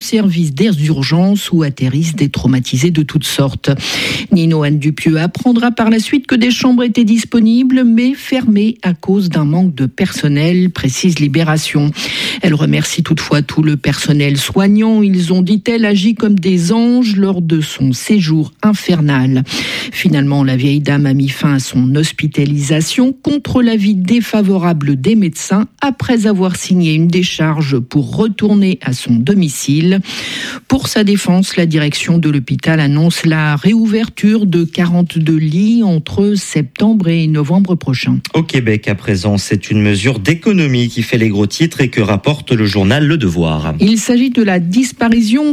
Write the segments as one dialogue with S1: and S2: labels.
S1: service d'air d'urgence où atterrissent des traumatisés de toutes sortes. Nino-Anne Dupieux apprendra par la suite que des chambres étaient disponibles, mais fermées à cause d'un manque de personnel, précise Libération. Elle remercie toutefois tout le personnel soignant. Ils ont, dit-elle, agi comme des anges lors de son séjour infernal. Finalement, la vieille dame a mis fin à son hospitalisation contre l'avis défavorable des médecins après avoir signé une décharge pour retourner à son domicile. Pour sa défense, la direction de l'hôpital annonce la réouverture de 42 lits entre septembre et novembre prochain.
S2: Au Québec, à présent, c'est une mesure d'économie qui fait les gros titres et que rapporte le journal Le Devoir.
S1: Il s'agit de la disparition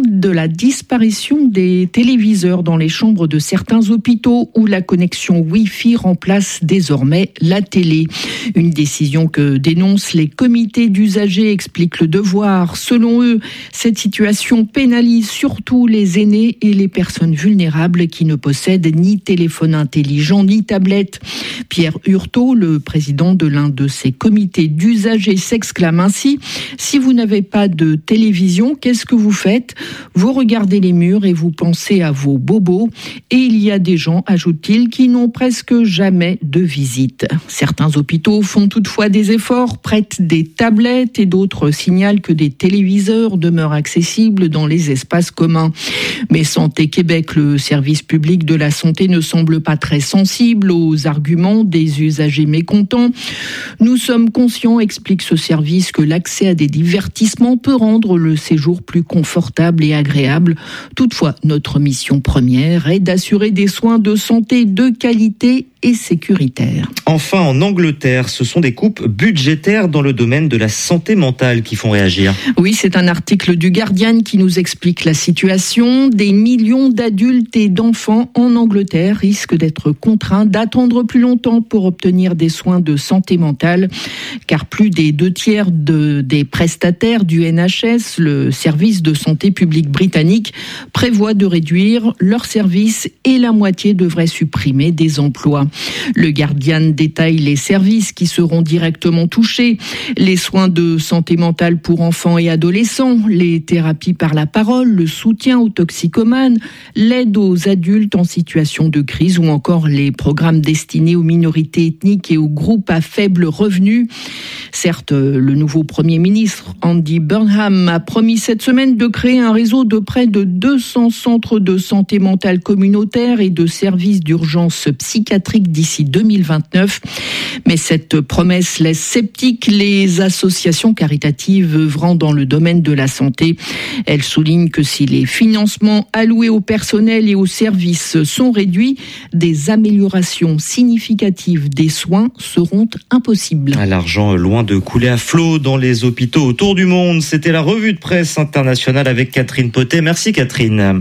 S1: des téléviseurs dans les chambres de certains hôpitaux où la connexion Wi-Fi remplace désormais la télé. Une décision que dénoncent les comités d'usagers, explique Le Devoir. Selon eux, cette situation pénalise surtout les aînés et les personnes vulnérables qui ne possèdent ni téléphone intelligent ni tablette. Pierre Hurtaud, le président de l'un de ces comités d'usagers, s'exclame ainsi: si vous n'avez pas de télévision, qu'est-ce que vous faites ? Vous regardez les murs et vous pensez à vos bobos. Et il y a des gens, ajoute-t-il, qui n'ont presque jamais de visite. Certains hôpitaux font toutefois des efforts, prêtent des tablettes et d'autres signalent que des téléviseurs demeurent accessibles dans les espaces communs. Mais Santé Québec, le service public de la santé, ne semble pas très sensible aux arguments des usagers mécontents. Nous sommes conscients, explique ce service, que l'accès à des divertissements peut rendre le séjour plus confortable et agréable. Toutefois, notre mission première est d'assurer des soins de santé de qualité et sécuritaires.
S2: Enfin, en Angleterre, ce sont des coupes budgétaires dans le domaine de la santé mentale qui font réagir.
S1: Oui, c'est un article du Guardian qui nous explique la situation. Des millions d'adultes et d'enfants en Angleterre risquent d'être contraints d'attendre plus longtemps pour obtenir des soins de santé mentale, car plus des 2/3 des prestataires du NHS, le service de santé publique britannique, prévoient de réduire leurs services et la moitié devrait supprimer des emplois. Le Guardian détaille les services qui seront directement touchés: les soins de santé mentale pour enfants et adolescents, les thérapies par la parole, le soutien aux toxicomanes, l'aide aux adultes en situation de crise ou encore les programmes destinés aux minorités ethniques et aux groupes à faible revenu. Certes, le nouveau Premier ministre, Andy Burnham, a promis cette semaine de créer un réseau de près de 200 centres de santé mentale communautaires et de services d'urgence psychiatrique d'ici 2029. Mais cette promesse laisse sceptiques les associations caritatives œuvrant dans le domaine de la santé. Elle souligne que si les financements alloués au personnel et aux services sont réduits, des améliorations significatives des soins seront impossibles.
S2: L'argent loin de couler à flot dans les hôpitaux autour du monde. C'était la revue de presse internationale avec Catherine Potet. Merci Catherine.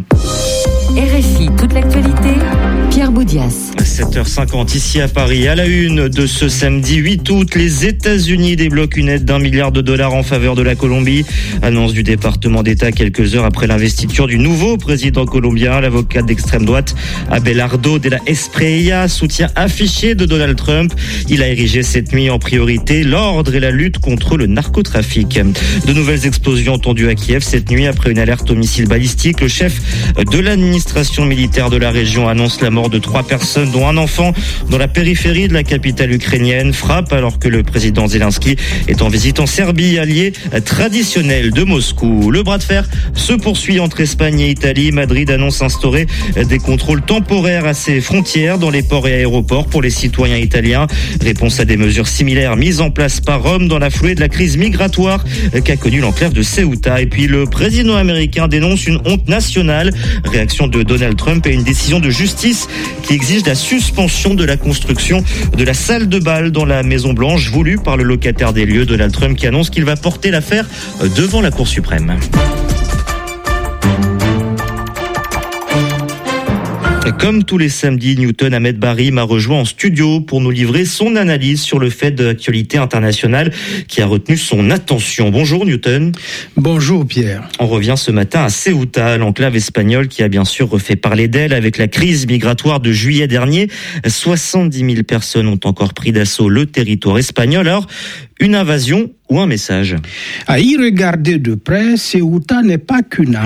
S3: RFI, toute l'actualité, Pierre Boudias.
S2: 7h50 ici à Paris. À la une de ce samedi 8 août, les États-Unis débloquent une aide d'$1 milliard en faveur de la Colombie. Annonce du département d'État quelques heures après l'investiture du nouveau président colombien. L'avocat d'extrême droite Abelardo de la Espriella, soutien affiché de Donald Trump. Il a érigé cette nuit en priorité l'ordre et la lutte contre le narcotrafic. De nouvelles explosions entendues à Kiev cette nuit après une alerte au missile balistique. Le chef de l'administration militaire de la région annonce la mort de 3 personnes, dont un enfant, dans la périphérie de la capitale ukrainienne. Frappe alors que le président Zelensky est en visite en Serbie, allié traditionnel de Moscou. Le bras de fer se poursuit entre Espagne et Italie. Madrid annonce instaurer des contrôles temporaires à ses frontières dans les ports et aéroports pour les citoyens italiens. Réponse à des mesures similaires mises en place par Rome dans la foulée de la crise migratoire qu'a connue l'enclave de Ceuta. Et puis le président américain dénonce une honte nationale. Réaction de Donald Trump et une décision de justice qui exige la suspension de la construction de la salle de bal dans la Maison Blanche voulue par le locataire des lieux. Donald Trump qui annonce qu'il va porter l'affaire devant la Cour suprême. Comme tous les samedis, Newton Ahmed Barry m'a rejoint en studio pour nous livrer son analyse sur le fait de l'actualité internationale qui a retenu son attention. Bonjour Newton.
S4: Bonjour Pierre.
S2: On revient ce matin à Ceuta, l'enclave espagnole qui a bien sûr refait parler d'elle avec la crise migratoire de juillet dernier. 70 000 personnes ont encore pris d'assaut le territoire espagnol. Alors, une invasion ou un message ?
S4: À y regarder de près, Ceuta n'est pas qu'une